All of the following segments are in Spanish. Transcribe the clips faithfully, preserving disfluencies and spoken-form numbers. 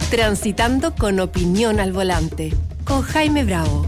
Transitando con opinión al volante, con Jaime Bravo.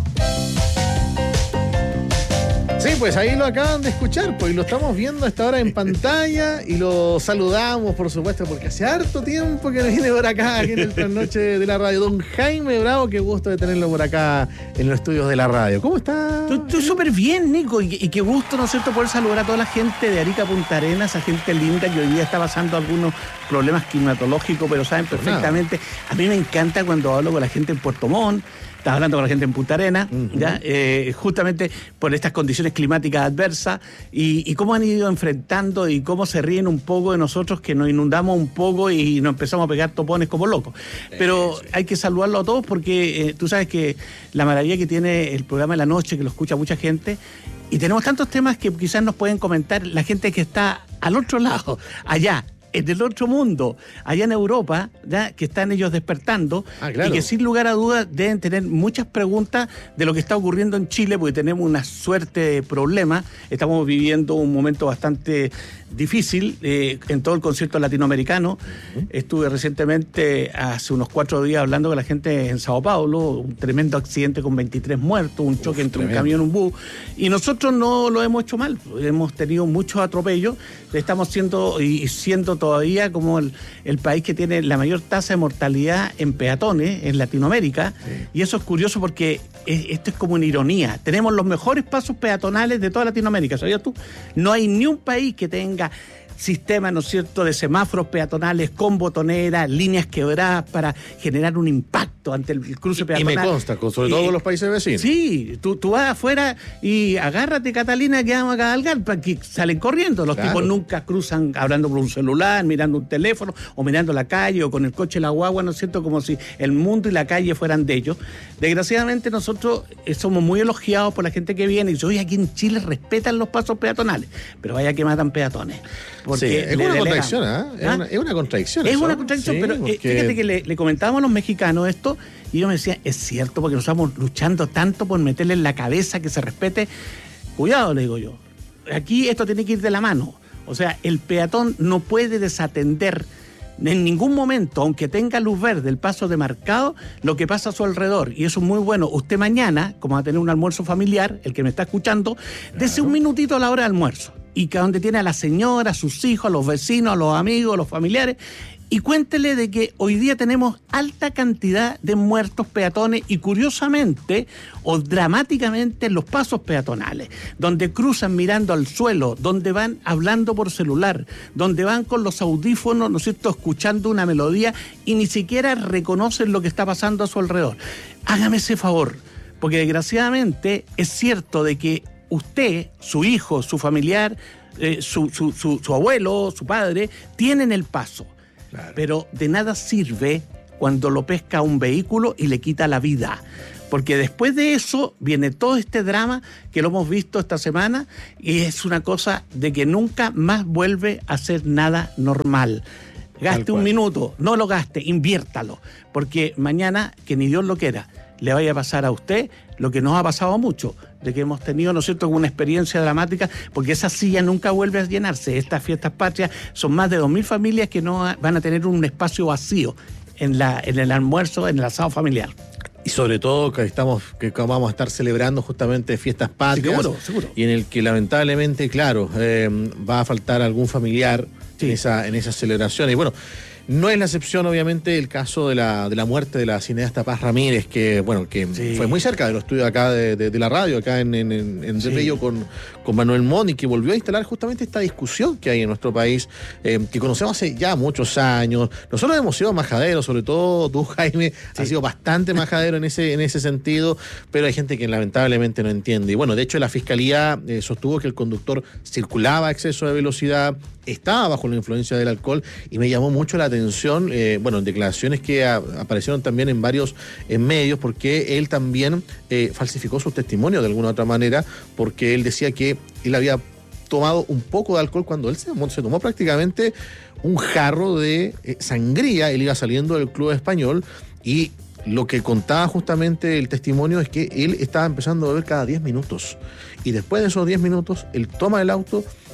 Sí, pues ahí lo acaban de escuchar, pues, y lo estamos viendo a esta hora en pantalla y lo saludamos, por supuesto, porque hace harto tiempo que no viene por acá, aquí en el Trasnoche de la Radio. Don Jaime Bravo, qué gusto de tenerlo por acá en los estudios de la radio. ¿Cómo está? Tú súper bien, Nico, y, y qué gusto, ¿no es cierto?, poder saludar a toda la gente de Arica Punta Arenas, esa gente linda que hoy día está pasando algunos problemas climatológicos, pero saben perfectamente. A mí me encanta cuando hablo con la gente en Puerto Montt. Estás hablando con la gente en Punta Arenas, uh-huh. ¿ya? Eh, justamente por estas condiciones climáticas adversas y, y cómo han ido enfrentando y cómo se ríen un poco de nosotros que nos inundamos un poco y nos empezamos a pegar topones como locos. Pero sí, sí. Hay que saludarlo a todos porque eh, tú sabes que la maravilla que tiene el programa de la noche, que lo escucha mucha gente, y tenemos tantos temas que quizás nos pueden comentar la gente que está al otro lado, allá, en el otro mundo, allá en Europa, ¿ya?, que están ellos despertando, ah, claro. Y que sin lugar a dudas deben tener muchas preguntas de lo que está ocurriendo en Chile, porque tenemos una suerte de problemas. Estamos viviendo un momento bastante difícil eh, en todo el concierto latinoamericano. Uh-huh. Estuve recientemente, hace unos cuatro días, hablando con la gente en Sao Paulo, un tremendo accidente con veintitrés muertos, un choque Uf, entre tremendo. un camión y un bus, y nosotros no lo hemos hecho mal, hemos tenido muchos atropellos, estamos siendo y siendo todavía como el, el país que tiene la mayor tasa de mortalidad en peatones en Latinoamérica, sí. Y eso es curioso porque es, esto es como una ironía. Tenemos los mejores pasos peatonales de toda Latinoamérica, ¿sabías tú? No hay ni un país que tenga sistemas, ¿no es cierto?, de semáforos peatonales con botoneras, líneas quebradas para generar un impacto ante el cruce peatonal. Y me consta, con, sobre todo con los países vecinos. Sí, tú, tú vas afuera y agárrate, Catalina, que vamos a cabalgar, para que salen corriendo. Los claro. tipos nunca cruzan hablando por un celular, mirando un teléfono, o mirando la calle, o con el coche la guagua, ¿no es cierto?, como si el mundo y la calle fueran de ellos. Desgraciadamente nosotros somos muy elogiados por la gente que viene y dice, oye, aquí en Chile respetan los pasos peatonales, pero vaya que matan peatones. Sí, es una contradicción, ¿eh? ¿Ah? Es, una, es una contradicción. Es eso. una contradicción, sí, pero porque... fíjate que le, le comentábamos a los mexicanos esto y ellos me decían, es cierto, porque nos estamos luchando tanto por meterle en la cabeza que se respete. Cuidado, le digo yo. Aquí esto tiene que ir de la mano. O sea, el peatón no puede desatender en ningún momento, aunque tenga luz verde, el paso demarcado, lo que pasa a su alrededor. Y eso es muy bueno. Usted mañana, como va a tener un almuerzo familiar, el que me está escuchando, claro. Dese un minutito a la hora de almuerzo. Y que donde tiene a la señora, a sus hijos, a los vecinos, a los amigos, a los familiares, y cuéntele de que hoy día tenemos alta cantidad de muertos peatones y curiosamente o dramáticamente en los pasos peatonales, donde cruzan mirando al suelo, donde van hablando por celular, donde van con los audífonos, ¿no es cierto?, escuchando una melodía y ni siquiera reconocen lo que está pasando a su alrededor. Hágame ese favor, porque desgraciadamente es cierto de que usted, su hijo, su familiar, eh, su, su, su, su abuelo, su padre, tienen el paso. Claro. Pero de nada sirve cuando lo pesca un vehículo y le quita la vida. Porque después de eso viene todo este drama que lo hemos visto esta semana y es una cosa de que nunca más vuelve a ser nada normal. Gaste un minuto, no lo gaste, inviértalo. Porque mañana, que ni Dios lo quiera, le vaya a pasar a usted lo que nos ha pasado mucho, de que hemos tenido, ¿no es cierto?, una experiencia dramática, porque esa silla nunca vuelve a llenarse. Estas fiestas patrias son más de dos mil familias que no van a tener un espacio vacío en, la, en el almuerzo, en el asado familiar. Y sobre todo que estamos, que vamos a estar celebrando justamente fiestas patrias, seguro, seguro. Y en el que lamentablemente, claro, eh, va a faltar algún familiar sí. en esa, en esas celebraciones. Y bueno, no es la excepción, obviamente, el caso de la, de la muerte de la cineasta Paz Ramírez, que bueno, que sí. fue muy cerca de los estudios acá de, de, de la radio, acá en, en, en sí. Bello con, con Manuel Montt, y que volvió a instalar justamente esta discusión que hay en nuestro país, eh, que conocemos hace ya muchos años. Nosotros hemos sido majaderos, sobre todo tú, Jaime, sí. has sido bastante majadero en ese, en ese sentido, pero hay gente que lamentablemente no entiende. Y bueno, de hecho la Fiscalía eh, sostuvo que el conductor circulaba a exceso de velocidad, estaba bajo la influencia del alcohol, y me llamó mucho la atención, eh, bueno, en declaraciones que a, aparecieron también en varios en medios, porque él también eh, falsificó su testimonio de alguna u otra manera, porque él decía que él había tomado un poco de alcohol cuando él se, se tomó prácticamente un jarro de eh, sangría. Él iba saliendo del club español y lo que contaba justamente el testimonio es que él estaba empezando a beber cada diez minutos, y después de esos diez minutos él toma el auto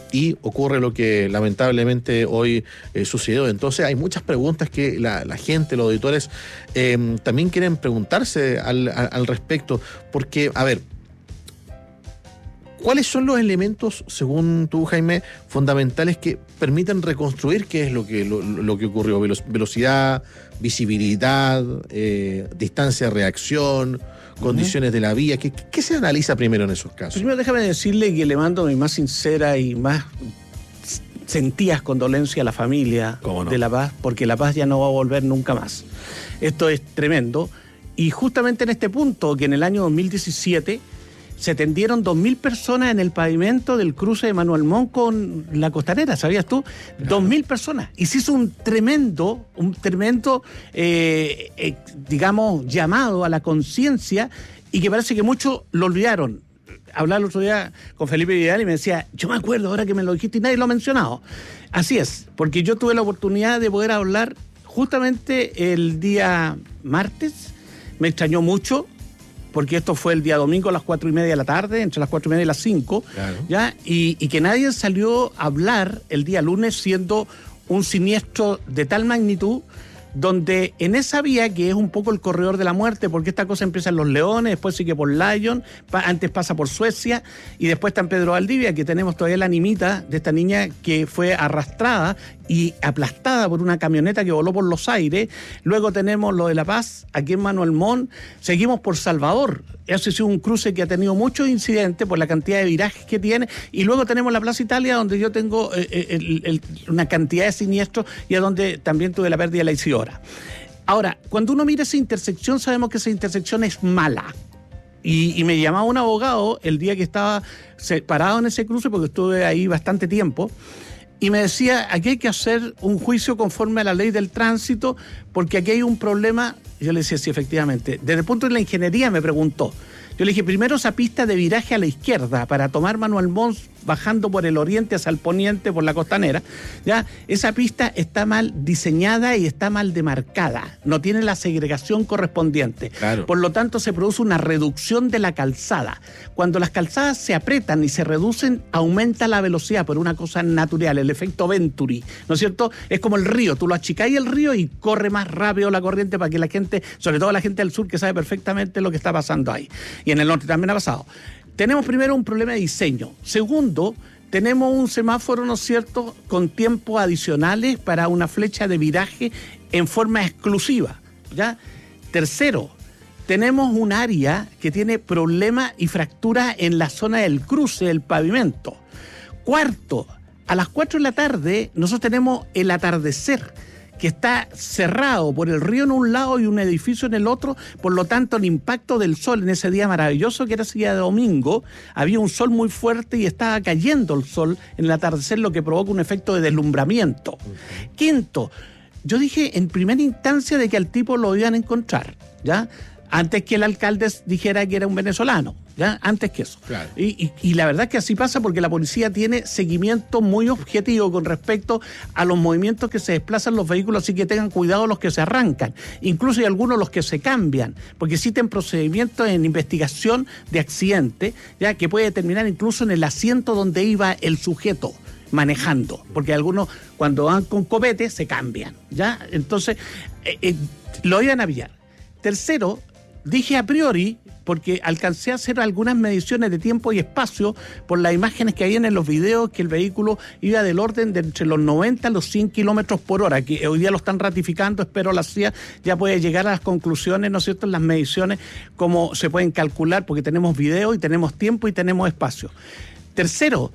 y ocurre lo que lamentablemente hoy eh, sucedió. Entonces hay muchas preguntas que la, la gente, los auditores, eh, también quieren preguntarse al, al, al respecto, porque, a ver, ¿cuáles son los elementos, según tú, Jaime, fundamentales que permiten reconstruir qué es lo que, lo, lo que ocurrió? Velo- velocidad, visibilidad, eh, distancia de reacción, condiciones uh-huh. de la vía. ¿Qué, ¿Qué se analiza primero en esos casos? Primero déjame decirle que le mando mi más sincera y más sentidas condolencias a la familia no? de La Paz, porque La Paz ya no va a volver nunca más. Esto es tremendo. Y justamente en este punto, que en el año dos mil diecisiete se tendieron dos mil personas en el pavimento del cruce de Manuel Montt con la Costanera, ¿sabías tú? Claro. dos mil personas. Y se hizo un tremendo, un tremendo, eh, eh, digamos, llamado a la conciencia, y que parece que muchos lo olvidaron. Hablaba el otro día con Felipe Vidal y me decía, yo me acuerdo ahora que me lo dijiste y nadie lo ha mencionado. Así es, porque yo tuve la oportunidad de poder hablar justamente el día martes. Me extrañó mucho, porque esto fue el día domingo a las cuatro y media de la tarde, entre las cuatro y media y las cinco, claro. ¿ya? Y, y que nadie salió a hablar el día lunes, siendo un siniestro de tal magnitud, donde en esa vía, que es un poco el corredor de la muerte, porque esta cosa empieza en Los Leones, después sigue por Lyon, pa, antes pasa por Suecia, y después está en Pedro Valdivia, que tenemos todavía la animita de esta niña que fue arrastrada y aplastada por una camioneta que voló por los aires. Luego tenemos lo de La Paz, aquí en Manuel Montt. Seguimos por Salvador. Ese ha sido un cruce que ha tenido muchos incidentes por la cantidad de virajes que tiene. Y luego tenemos la Plaza Italia, donde yo tengo eh, el, el, una cantidad de siniestros y a donde también tuve la pérdida de la Isidora. Ahora, cuando uno mira esa intersección, sabemos que esa intersección es mala. Y, y me llamaba un abogado el día que estaba parado en ese cruce, porque estuve ahí bastante tiempo, y me decía, aquí hay que hacer un juicio conforme a la ley del tránsito, porque aquí hay un problema. Yo le decía, sí, efectivamente. Desde el punto de la ingeniería me preguntó. Yo le dije, primero esa pista de viraje a la izquierda para tomar Manuel Montt bajando por el oriente hacia el poniente por la Costanera, ya esa pista está mal diseñada y está mal demarcada, no tiene la segregación correspondiente. Claro. Por lo tanto, se produce una reducción de la calzada. Cuando las calzadas se apretan y se reducen, aumenta la velocidad por una cosa natural, el efecto Venturi, ¿no es cierto? Es como el río, tú lo achicáis el río y corre más rápido la corriente para que la gente, sobre todo la gente del sur, que sabe perfectamente lo que está pasando ahí. Y en el norte también ha pasado. Tenemos primero un problema de diseño. Segundo, tenemos un semáforo, ¿no es cierto?, con tiempos adicionales para una flecha de viraje en forma exclusiva, ¿ya? Tercero, tenemos un área que tiene problemas y fracturas en la zona del cruce del pavimento. Cuarto, a las cuatro de la tarde nosotros tenemos el atardecer, que está cerrado por el río en un lado y un edificio en el otro. Por lo tanto, el impacto del sol en ese día maravilloso, que era ese día de domingo, había un sol muy fuerte y estaba cayendo el sol en el atardecer, lo que provoca un efecto de deslumbramiento. Uh-huh. Quinto, yo dije en primera instancia de que al tipo lo iban a encontrar, ¿ya? Antes que el alcalde dijera que era un venezolano, ¿ya? Antes que eso. Claro. Y, y, y la verdad es que así pasa, porque la policía tiene seguimiento muy objetivo con respecto a los movimientos que se desplazan los vehículos, así que tengan cuidado los que se arrancan. Incluso hay algunos los que se cambian, porque existen procedimientos en investigación de accidente, ya, que puede terminar incluso en el asiento donde iba el sujeto manejando, porque algunos cuando van con copete se cambian, ¿ya? Entonces, eh, eh, lo iban a pillar. Tercero, dije a priori, porque alcancé a hacer algunas mediciones de tiempo y espacio por las imágenes que habían en los videos, que el vehículo iba del orden de entre los noventa a los cien kilómetros por hora, que hoy día lo están ratificando. Espero la C I A ya puede llegar a las conclusiones, ¿no es cierto?, en las mediciones, cómo se pueden calcular, porque tenemos video y tenemos tiempo y tenemos espacio. Tercero,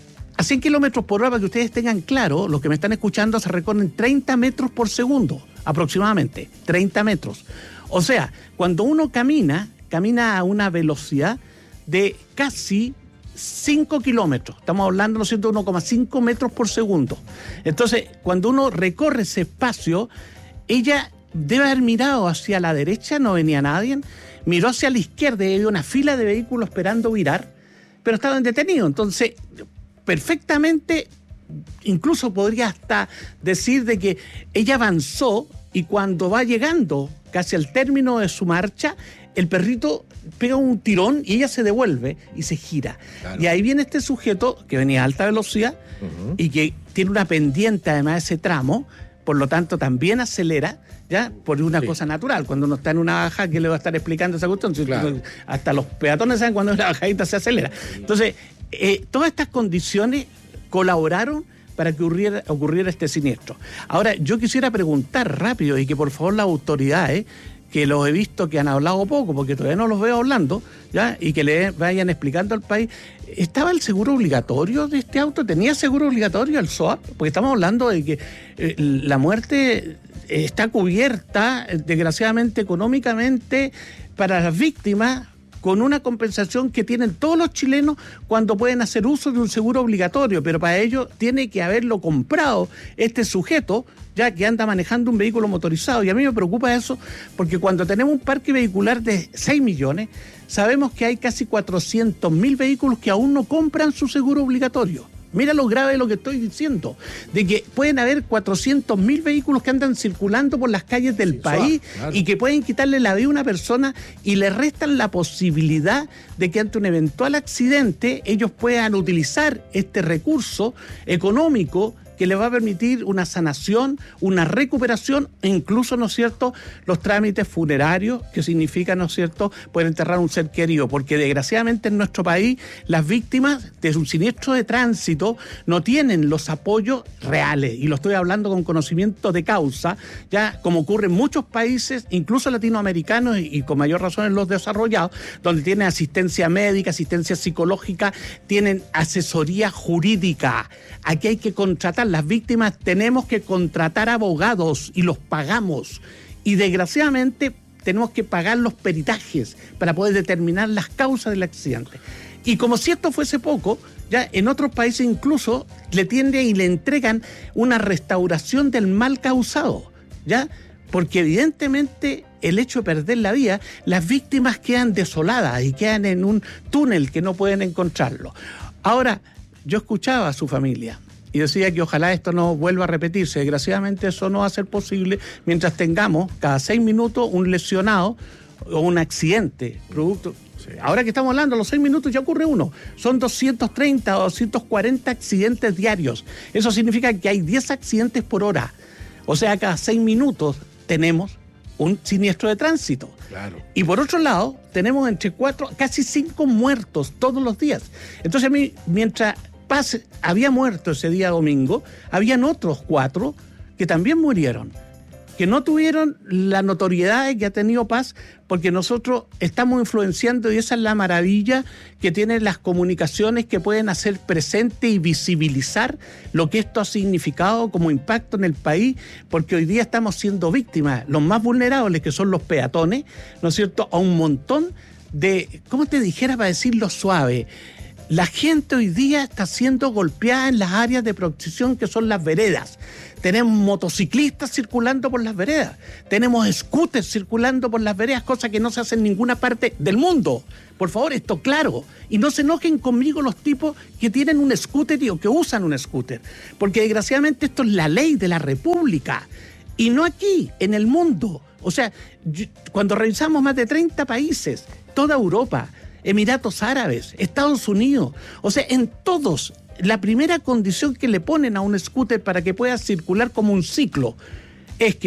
a cien kilómetros por hora, para que ustedes tengan claro, los que me están escuchando, se recorren treinta metros por segundo, aproximadamente, treinta metros. O sea, cuando uno camina, camina a una velocidad de casi cinco kilómetros. Estamos hablando, ¿no es cierto?, de uno coma cinco metros por segundo. Entonces, cuando uno recorre ese espacio, ella debe haber mirado hacia la derecha, no venía nadie, miró hacia la izquierda y había una fila de vehículos esperando virar, pero estaban detenidos. Entonces, perfectamente, incluso podría hasta decir de que ella avanzó, y cuando va llegando casi al término de su marcha, el perrito pega un tirón y ella se devuelve y se gira. Claro. Y ahí viene este sujeto que venía a alta velocidad uh-huh. y que tiene una pendiente además de ese tramo, por lo tanto también acelera, ya por una sí. cosa natural. Cuando uno está en una baja, ¿quién le va a estar explicando esa cuestión? Claro. Hasta los peatones saben cuando una bajadita se acelera. Entonces, eh, todas estas condiciones colaboraron para que ocurriera, ocurriera este siniestro. Ahora, yo quisiera preguntar rápido y que por favor las autoridades, que los he visto que han hablado poco, porque todavía no los veo hablando, ¿ya? Y que le vayan explicando al país, ¿estaba el seguro obligatorio de este auto? ¿Tenía seguro obligatorio el S O A P? Porque estamos hablando de que eh, la muerte está cubierta, desgraciadamente, económicamente, para las víctimas, con una compensación que tienen todos los chilenos cuando pueden hacer uso de un seguro obligatorio, pero para ello tiene que haberlo comprado este sujeto, ya que anda manejando un vehículo motorizado. Y a mí me preocupa eso, porque cuando tenemos un parque vehicular de seis millones, sabemos que hay casi cuatrocientos mil vehículos que aún no compran su seguro obligatorio. Mira lo grave de lo que estoy diciendo, de que pueden haber cuatrocientos mil vehículos que andan circulando por las calles del sí, país claro. y que pueden quitarle la vida a una persona y le restan la posibilidad de que ante un eventual accidente ellos puedan utilizar este recurso económico que le va a permitir una sanación, una recuperación e incluso, ¿no es cierto?, los trámites funerarios, que significa, ¿no es cierto?, poder enterrar a un ser querido, porque desgraciadamente en nuestro país las víctimas de un siniestro de tránsito no tienen los apoyos reales, y lo estoy hablando con conocimiento de causa, ya como ocurre en muchos países, incluso latinoamericanos y, y con mayor razón en los desarrollados, donde tienen asistencia médica, asistencia psicológica, tienen asesoría jurídica. Aquí hay que contratar. Las víctimas tenemos que contratar abogados y los pagamos. Y desgraciadamente tenemos que pagar los peritajes para poder determinar las causas del accidente. Y como si esto fuese poco, ya en otros países incluso le tienden y le entregan una restauración del mal causado, ¿ya? Porque evidentemente el hecho de perder la vida, las víctimas quedan desoladas y quedan en un túnel que no pueden encontrarlo. Ahora, yo escuchaba a su familia y decía que ojalá esto no vuelva a repetirse. Desgraciadamente eso no va a ser posible mientras tengamos cada seis minutos un lesionado o un accidente producto. Sí. Ahora que estamos hablando, a los seis minutos ya ocurre uno. Son doscientos treinta o doscientos cuarenta accidentes diarios. Eso significa que hay diez accidentes por hora. O sea, cada seis minutos tenemos un siniestro de tránsito. Claro. Y por otro lado, tenemos entre cuatro, casi cinco muertos todos los días. Entonces a mí, mientras Paz había muerto ese día domingo, habían otros cuatro que también murieron, que no tuvieron la notoriedad que ha tenido Paz, porque nosotros estamos influenciando, y esa es la maravilla que tienen las comunicaciones, que pueden hacer presente y visibilizar lo que esto ha significado como impacto en el país, porque hoy día estamos siendo víctimas, los más vulnerables, que son los peatones, ¿no es cierto?, a un montón de, ¿cómo te dijera para decirlo suave? La gente hoy día está siendo golpeada en las áreas de protección que son las veredas. Tenemos motociclistas circulando por las veredas. Tenemos scooters circulando por las veredas, cosa que no se hace en ninguna parte del mundo. Por favor, esto claro. Y no se enojen conmigo los tipos que tienen un scooter y o que usan un scooter. Porque desgraciadamente esto es la ley de la República. Y no aquí, en el mundo. O sea, yo, cuando revisamos más de treinta países, toda Europa, Emiratos Árabes, Estados Unidos, o sea, en todos, la primera condición que le ponen a un scooter para que pueda circular como un ciclo es que